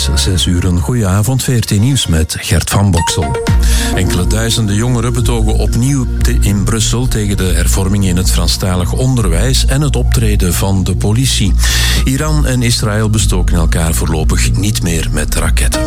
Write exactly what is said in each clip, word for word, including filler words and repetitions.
is zes uur. Een goeie avond, V R T Nieuws met Gert van Boksel. Enkele duizenden jongeren betogen opnieuw in Brussel tegen de hervormingen in het Franstalig onderwijs en het optreden van de politie. Iran en Israël bestoken elkaar voorlopig niet meer met raketten.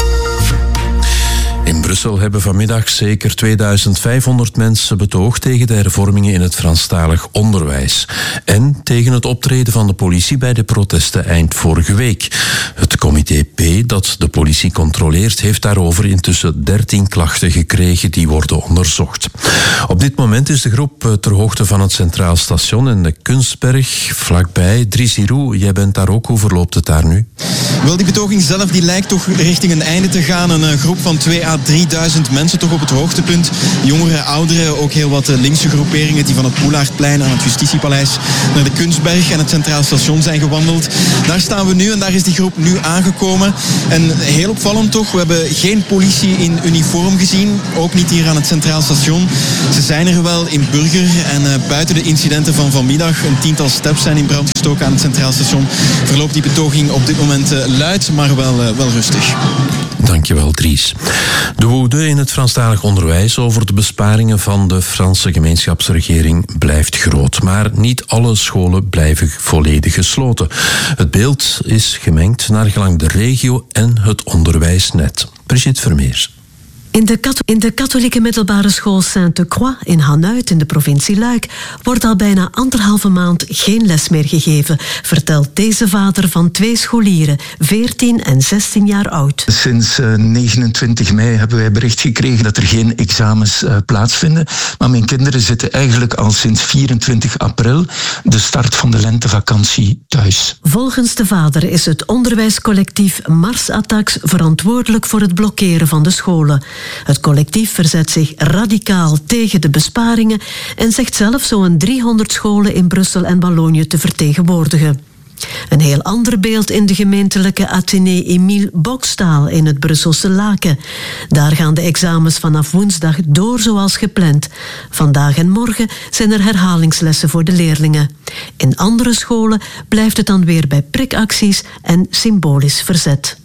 In Brussel hebben vanmiddag zeker tweeduizend vijfhonderd mensen betoogd tegen de hervormingen in het Franstalig onderwijs. En tegen het optreden van de politie bij de protesten eind vorige week. Het comité P, dat de politie controleert, heeft daarover intussen dertien klachten gekregen die worden onderzocht. Op dit moment is de groep ter hoogte van het Centraal Station en de Kunstberg vlakbij. Dries Giroux, jij bent daar ook. Hoe verloopt het daar nu? Wel, die betoging zelf die lijkt toch richting een einde te gaan. Een groep van twee à drieduizend mensen toch op het hoogtepunt. Jongeren, ouderen, ook heel wat linkse groeperingen die van het Poelaardplein aan het Justitiepaleis naar de Kunstberg en het Centraal Station zijn gewandeld. Daar staan we nu en daar is die groep nu aangekomen. En heel opvallend toch, we hebben geen politie in uniform gezien. Ook niet hier aan het Centraal Station. Ze zijn er wel in burger en uh, buiten de incidenten van vanmiddag, een tiental steps zijn in brand gestoken aan het Centraal Station, verloopt die betoging op dit moment uh, luid, maar wel, uh, wel rustig. Dankjewel, Dries. De woede in het Franstalig onderwijs over de besparingen van de Franse gemeenschapsregering blijft groot. Maar niet alle scholen blijven volledig gesloten. Het beeld is gemengd naar gelang de regio en het onderwijsnet. Brigitte Vermeers. In de, kat- in de katholieke middelbare school Sainte-Croix in Hanuit in de provincie Luik wordt al bijna anderhalve maand geen les meer gegeven, vertelt deze vader van twee scholieren, veertien en zestien jaar oud. Sinds uh, negenentwintig mei hebben wij bericht gekregen dat er geen examens uh, plaatsvinden, maar mijn kinderen zitten eigenlijk al sinds vierentwintig april, de start van de lentevakantie, thuis. Volgens de vader is het onderwijscollectief Mars Attacks verantwoordelijk voor het blokkeren van de scholen. Het collectief verzet zich radicaal tegen de besparingen en zegt zelf zo'n driehonderd scholen in Brussel en Wallonië te vertegenwoordigen. Een heel ander beeld in de gemeentelijke Athénée Emile Bokstaal in het Brusselse Laken. Daar gaan de examens vanaf woensdag door zoals gepland. Vandaag en morgen zijn er herhalingslessen voor de leerlingen. In andere scholen blijft het dan weer bij prikacties en symbolisch verzet.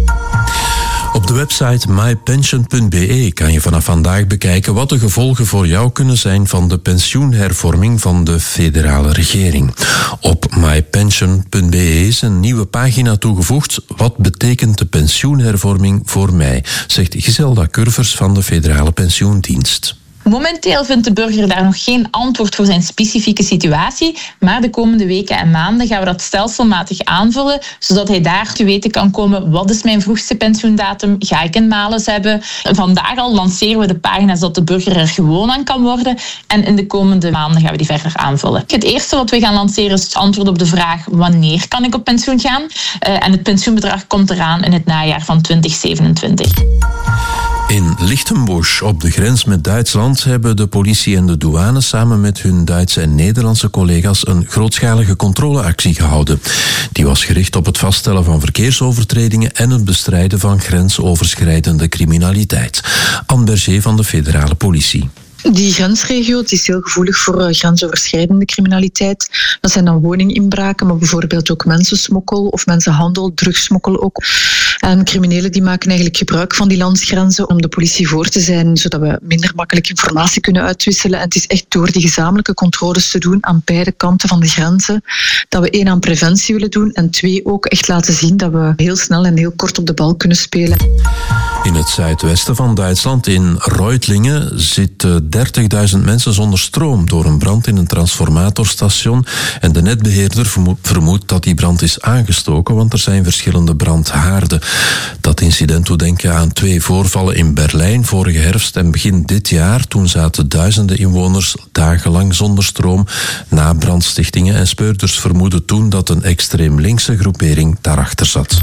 Op de website my pension punt b e kan je vanaf vandaag bekijken wat de gevolgen voor jou kunnen zijn van de pensioenhervorming van de federale regering. Op my pension punt b e is een nieuwe pagina toegevoegd. Wat betekent de pensioenhervorming voor mij? Zegt Giselda Curvers van de Federale Pensioendienst. Momenteel vindt de burger daar nog geen antwoord voor zijn specifieke situatie, maar de komende weken en maanden gaan we dat stelselmatig aanvullen, zodat hij daar te weten kan komen: wat is mijn vroegste pensioendatum, ga ik een malus hebben? Vandaag al lanceren we de pagina zodat de burger er gewoon aan kan worden en in de komende maanden gaan we die verder aanvullen. Het eerste wat we gaan lanceren is het antwoord op de vraag: wanneer kan ik op pensioen gaan? Uh, en het pensioenbedrag komt eraan in het najaar van twintig zevenentwintig. In Lichtenbusch, op de grens met Duitsland, hebben de politie en de douane samen met hun Duitse en Nederlandse collega's een grootschalige controleactie gehouden. Die was gericht op het vaststellen van verkeersovertredingen en het bestrijden van grensoverschrijdende criminaliteit. Anne Berger van de federale politie. Die grensregio is heel gevoelig voor uh, grensoverschrijdende criminaliteit. Dat zijn dan woninginbraken, maar bijvoorbeeld ook mensensmokkel of mensenhandel, drugssmokkel ook. En criminelen die maken eigenlijk gebruik van die landsgrenzen om de politie voor te zijn, zodat we minder makkelijk informatie kunnen uitwisselen. En het is echt door die gezamenlijke controles te doen aan beide kanten van de grenzen, dat we één aan preventie willen doen en twee ook echt laten zien dat we heel snel en heel kort op de bal kunnen spelen. In het zuidwesten van Duitsland, in Reutlingen, zitten dertigduizend mensen zonder stroom door een brand in een transformatorstation. En de netbeheerder vermoedt dat die brand is aangestoken, want er zijn verschillende brandhaarden. Dat incident doet denken aan twee voorvallen in Berlijn vorige herfst en begin dit jaar. Toen zaten duizenden inwoners dagenlang zonder stroom na brandstichtingen en speurders vermoeden toen dat een extreem linkse groepering daarachter zat.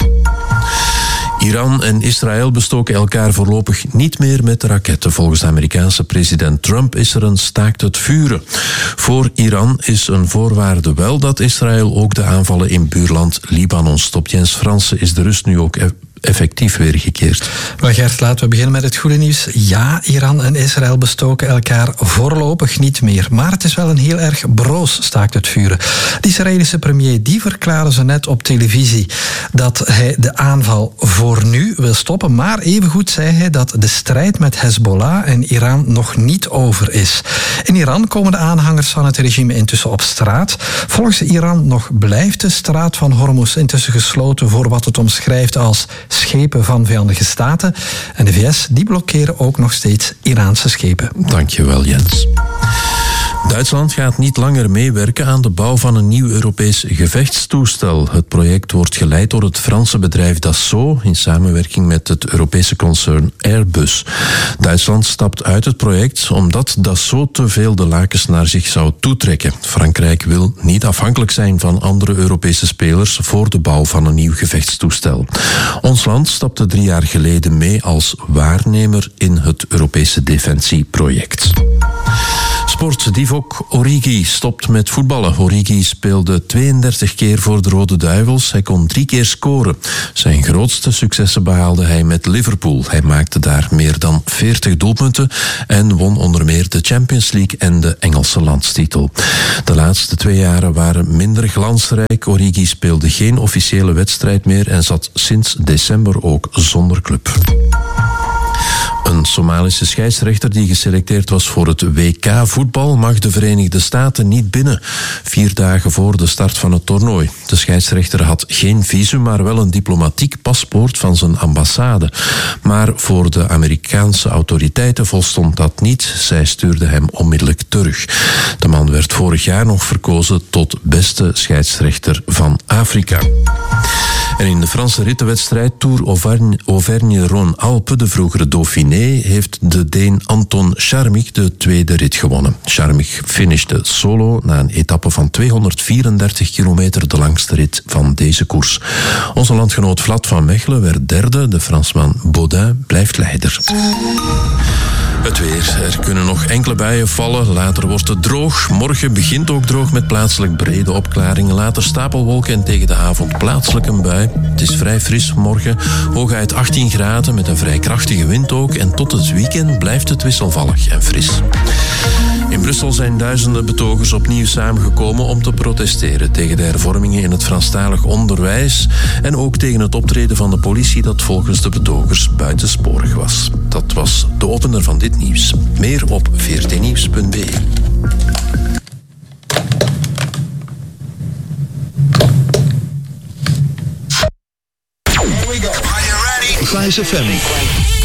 Iran en Israël bestoken elkaar voorlopig niet meer met raketten. Volgens de Amerikaanse president Trump is er een staakt het vuren. Voor Iran is een voorwaarde wel dat Israël ook de aanvallen in buurland Libanon stopt. Jens Fransen, is de rust nu ook effectief weergekeerd. Maar Gert, laten we beginnen met het goede nieuws. Ja, Iran en Israël bestoken elkaar voorlopig niet meer. Maar het is wel een heel erg broos staakt het vuren. De Israëlische premier die verklaarde zo net op televisie dat hij de aanval voor nu wil stoppen. Maar evengoed zei hij dat de strijd met Hezbollah en Iran nog niet over is. In Iran komen de aanhangers van het regime intussen op straat. Volgens Iran nog blijft de straat van Hormuz intussen gesloten voor wat het omschrijft als schepen van vijandige staten. En de V S die blokkeren ook nog steeds Iraanse schepen. Dankjewel, Jens. Duitsland gaat niet langer meewerken aan de bouw van een nieuw Europees gevechtstoestel. Het project wordt geleid door het Franse bedrijf Dassault in samenwerking met het Europese concern Airbus. Duitsland stapt uit het project omdat Dassault te veel de lakens naar zich zou toetrekken. Frankrijk wil niet afhankelijk zijn van andere Europese spelers voor de bouw van een nieuw gevechtstoestel. Ons land stapte drie jaar geleden mee als waarnemer in het Europese defensieproject. Sport, Divock Origi stopt met voetballen. Origi speelde tweeëndertig keer voor de Rode Duivels. Hij kon drie keer scoren. Zijn grootste successen behaalde hij met Liverpool. Hij maakte daar meer dan veertig doelpunten en won onder meer de Champions League en de Engelse landstitel. De laatste twee jaren waren minder glansrijk. Origi speelde geen officiële wedstrijd meer en zat sinds december ook zonder club. Een Somalische scheidsrechter die geselecteerd was voor het W K-voetbal mag de Verenigde Staten niet binnen. Vier dagen voor de start van het toernooi. De scheidsrechter had geen visum, maar wel een diplomatiek paspoort van zijn ambassade. Maar voor de Amerikaanse autoriteiten volstond dat niet. Zij stuurden hem onmiddellijk terug. De man werd vorig jaar nog verkozen tot beste scheidsrechter van Afrika. En in de Franse rittenwedstrijd Tour Auvergne-Rhône-Alpes, de vroegere Dauphiné, heeft de Deen Anton Charmig de tweede rit gewonnen. Charmig finishte solo na een etappe van tweehonderdvierendertig kilometer, de langste rit van deze koers. Onze landgenoot Vlad van Mechelen werd derde, de Fransman Baudin blijft leider. Het weer. Er kunnen nog enkele buien vallen. Later wordt het droog. Morgen begint ook droog met plaatselijk brede opklaringen. Later stapelwolken en tegen de avond plaatselijk een bui. Het is vrij fris morgen. Hooguit achttien graden met een vrij krachtige wind ook. En tot het weekend blijft het wisselvallig en fris. In Brussel zijn duizenden betogers opnieuw samengekomen om te protesteren tegen de hervormingen in het Franstalig onderwijs en ook tegen het optreden van de politie dat volgens de betogers buitensporig was. Dat was de opener van dit nieuws. Meer op v r t nieuws punt b e. Fijs F M.